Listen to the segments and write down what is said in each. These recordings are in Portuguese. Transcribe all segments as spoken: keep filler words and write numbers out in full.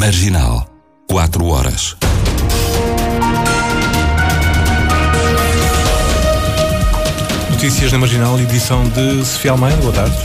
Marginal, quatro horas. Notícias na Marginal, edição de Sofia Almeida. Boa tarde.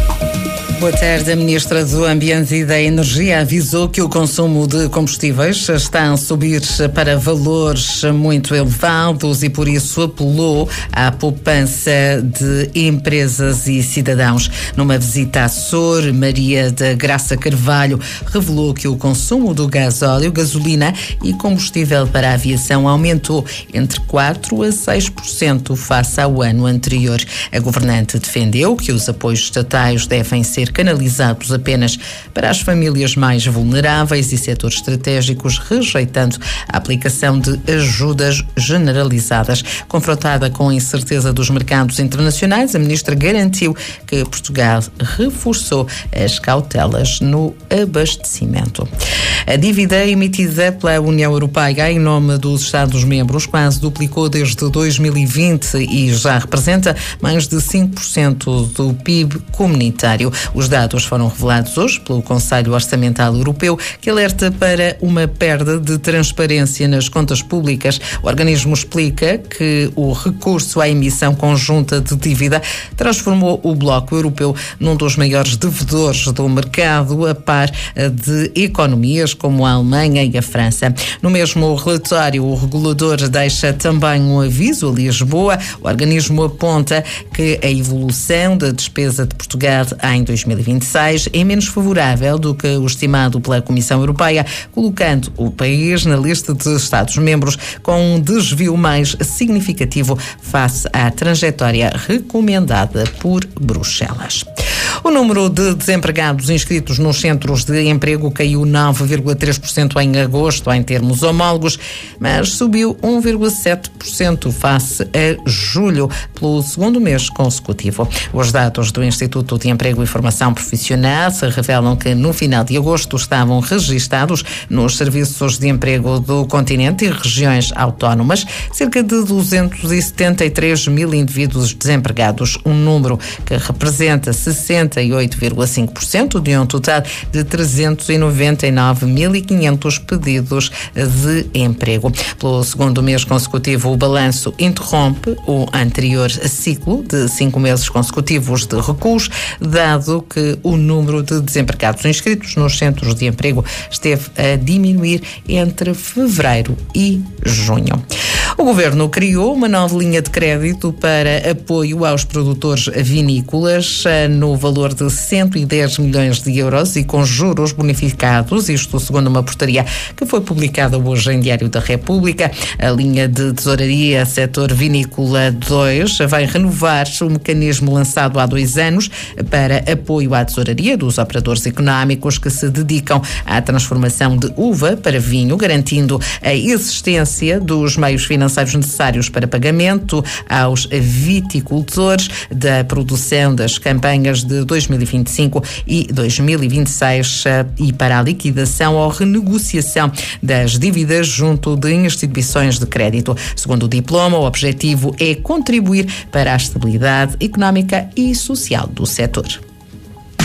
Boa tarde. A Ministra do Ambiente e da Energia avisou que o consumo de combustíveis está a subir para valores muito elevados e por isso apelou à poupança de empresas e cidadãos. Numa visita à Açor, Maria da Graça Carvalho revelou que o consumo do gasóleo, gasolina e combustível para a aviação aumentou entre quatro a seis por cento face ao ano anterior. A governante defendeu que os apoios estatais devem ser canalizados apenas para as famílias mais vulneráveis e setores estratégicos, rejeitando a aplicação de ajudas generalizadas. Confrontada com a incerteza dos mercados internacionais, a ministra garantiu que Portugal reforçou as cautelas no abastecimento. A dívida emitida pela União Europeia em nome dos Estados-membros quase duplicou desde dois mil e vinte e já representa mais de cinco por cento do P I B comunitário. Os dados foram revelados hoje pelo Conselho Orçamental Europeu, que alerta para uma perda de transparência nas contas públicas. O organismo explica que o recurso à emissão conjunta de dívida transformou o Bloco Europeu num dos maiores devedores do mercado, a par de economias como a Alemanha e a França. No mesmo relatório, o regulador deixa também um aviso a Lisboa. O organismo aponta que a evolução da despesa de Portugal em dois mil e vinte e seis é menos favorável do que o estimado pela Comissão Europeia, colocando o país na lista de Estados-membros com um desvio mais significativo face à trajetória recomendada por Bruxelas. O número de desempregados inscritos nos centros de emprego caiu nove vírgula três por cento em agosto, em termos homólogos, mas subiu um vírgula sete por cento face a julho, pelo segundo mês consecutivo. Os dados do Instituto de Emprego e Formação Profissional revelam que no final de agosto estavam registados nos serviços de emprego do continente e regiões autónomas cerca de duzentos e setenta e três mil indivíduos desempregados, um número que representa sessenta e oito vírgula cinco por cento de um total de trezentos e noventa e nove mil e quinhentos pedidos de emprego. Pelo segundo mês consecutivo, o balanço interrompe o anterior ciclo de cinco meses consecutivos de recuos, dado que o número de desempregados inscritos nos centros de emprego esteve a diminuir entre fevereiro e junho. O Governo criou uma nova linha de crédito para apoio aos produtores vinícolas no valor de cento e dez milhões de euros e com juros bonificados, isto segundo uma portaria que foi publicada hoje em Diário da República. A linha de tesouraria Setor Vinícola dois vai renovar o mecanismo lançado há dois anos para apoio à tesouraria dos operadores económicos que se dedicam à transformação de uva para vinho, garantindo a existência dos meios financeiros necessários para pagamento aos viticultores da produção das campanhas de dois mil e vinte e cinco e dois mil e vinte e seis e para a liquidação ou renegociação das dívidas junto de instituições de crédito. Segundo o diploma, o objetivo é contribuir para a estabilidade económica e social do setor.